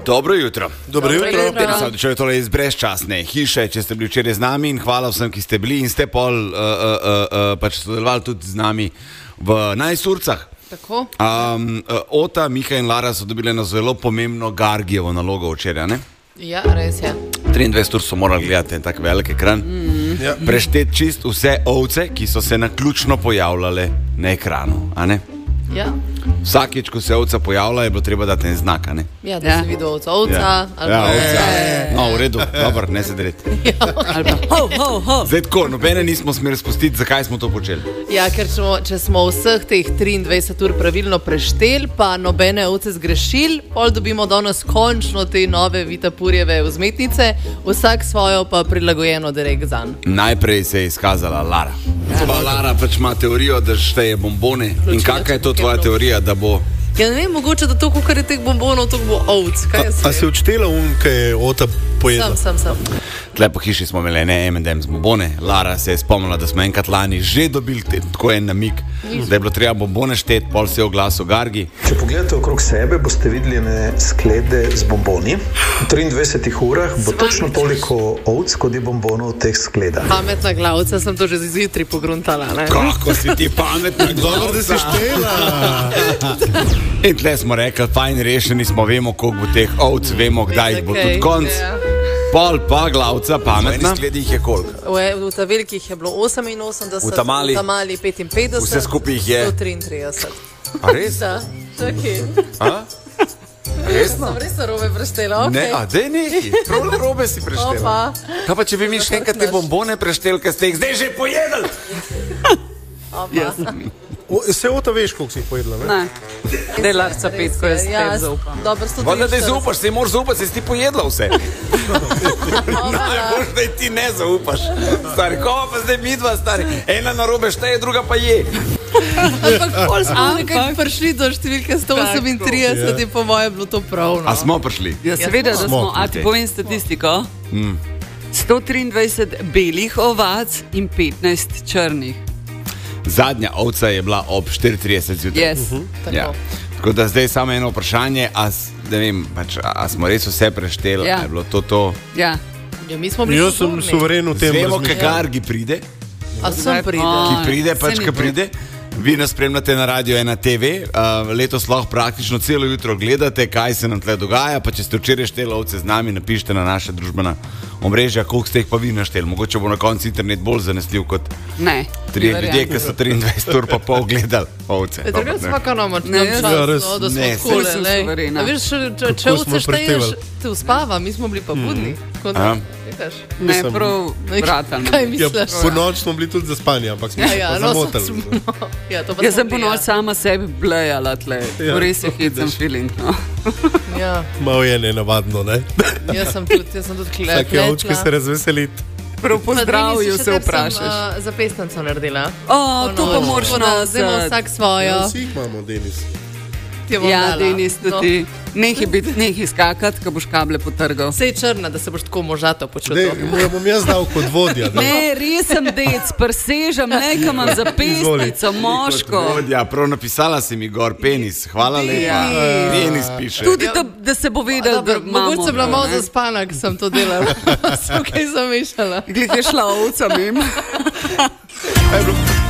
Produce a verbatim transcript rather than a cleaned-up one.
Dobro jutro. Dobro jutro. Če je tole iz brezčasne hiše, če ste bili včeraj z nami in hvala vsem, ki ste bili in ste pol uh, uh, uh, uh, pač sodelovali tudi z nami v najsurcah. Tako. Um, uh, Ota, Miha in Lara so dobili eno zelo pomembno Gargijevo nalogo včeraj, ne? Ja, res je. triindvajset ur so morali gledati en tak velik ekran. Mm. Ja. Prešteti čist vse ovce, ki so se naključno pojavljale na ekranu, a ne? Ja. Vsakič, ko se ovca pojavlja, je bilo treba dati en znak, a ne? Ja, da ja. si videl ovca. Ovca. Ja, ali ja pa... ovca. No, v redu, dobro, ne se dreti. Ja, okay. ho, ho, ho. Zdaj tako, nobene nismo smeli spustiti, zakaj smo to počeli? Ja, ker če, če smo vseh teh triindvajset ur pravilno prešteli, pa nobene ovce zgrešili, pol dobimo danes končno te nove Vitapurjeve vzmetnice, vsak svojo pa prilagojeno direkt zanj. Najprej se je izkazala Lara. Ja. Pa Lara pač ima teorijo, da šteje bombone. In kakšna je to tvoja teorija, da bo... Ja ne vem, mogoče, da to, kar je teh bombonov, to bo ovc. Kaj a, a si odštela un, kaj je Ota pojedla? Sam, sam, sam. Tle po hiši smo imeli ne em and em's bombone. Lara se je spomnila, da smo enkrat lani že dobili te, tako en namig, da je bilo treba bombone šteti, pol se je oglasil Gargi. Če pogledate okrog sebe, boste videli ne sklede z bomboni. V triindvajsetih urah bo točno toliko ovc, kot je bombonov v teh skledah. Pametna glavca, sem to že zjutraj pogruntala, ne? Kako si ti pametna glavca? Dobro, da si štela. In tle smo rekli, fajn, rešeni smo, vemo, koliko bo teh ovc, vemo, kdaj jih bo tudi konc. Pol pa glavca, pametna. V skledih je koliko? V, v ta velikih je bilo oseminosemdeset, v ta mali, v ta mali petinpetdeset, vse skupaj jih je sto triintrideset. A res? Da, čakaj. A? Resno? Sem res narobe preštela, okej. Ne, a dej neki, prav narobe si preštela. Opa. Kaj pa, če bi mi še enkrat te bombone preštel, ker ste jih zdaj že pojedli? Opa. Se Ota veš, koliko si jih pojedla, ne? Ne, delarca pet, ko jaz ja, spet zaupam. Dobro, sto triinštirideset. Voda, da zaupaš, se moraš zaupati, se si ti pojedla vse. Najbolj, da ti ne zaupaš. Stari, ko pa zdaj midva, stari, ena narobe šteje, druga pa je. Ampak pol smo nekaj prišli do številke sto osemintrideset, je po moje bilo to pravno. A smo prišli? Ja, seveda, da smo, a ti povem statistiko? Mm. sto triindvajset belih ovac in petnajst črnih. Zadnja ovca je bila ob štiri trideset zjutraj. Yes. Uh-huh. Tako. Ja. Tako da zdaj samo eno vprašanje, a, ne vem, pač, a smo res vse prešteli, ja. a je bilo to to? Ja. Ja, mi smo bili Jaz sem suveren v tem Zvemo, razmišljanju. kaj Gargi pride? A sem pride? Ki pride, pač, ki pride. Vi nas spremljate na Radio ena te ve, uh, letos lahko praktično celo jutro gledate, kaj se nam tle dogaja, pa če ste včeraj šteli ovce z nami, napišite na naše družbena omrežja, koliko ste jih pa vi našteli. Mogoče bo na koncu internet bolj zanesljiv kot ne, trije ljudje, ki so triindvajset ur pa pol gledali ovce. E, drugače smo pa nam Ne, čas, ja, res. no, da smo Ne, skole, sem lej. suverena. A viš, če, če, če Kako ovce smo šteješ, pretevali. te uspava, mi smo bili pa budni. Tako da, Aha. vidiš. ne, Mislim, prav vratan. Kaj Ja, misliš? po noč smo bili tudi zaspani, ampak smo Ja, se ja, pa no, zamotali. smo, ja, to pa Jaz smo sem po bili, noč sama sebi blejala tle. Ja. Res je hecen feeling, no. Ja, Malo je nenavadno, ne? jaz sem tudi, jaz sem tudi kle, Vsake ovčke se razveseliti. Prav po zdravju se vprašaš. Uh, za pesnico naredila. O, to pa moraš nas. Zdaj imamo nazad. vsak svojo. Ja, vsi jih imamo, Denis. Ti jo bom Ja, dala. Denis, tudi. Nehi biti, nehi skakati, ko boš kable potrgal. Sej črna, da se boš tako možato Dej, počutil. moja bom jaz dal kot vodja. Da. Ne, res sem dec, presežem, nekaj imam za pesnico, moško. Ja, prav napisala si mi gor penis, hvala lepa. Penis piše. Tudi, da, da se bo vedel, da imamo. Mogoče sem bila malo zaspana, ko sem to delala. Sem kaj zamešala. Glede šla ovca mim. Aj, bilo-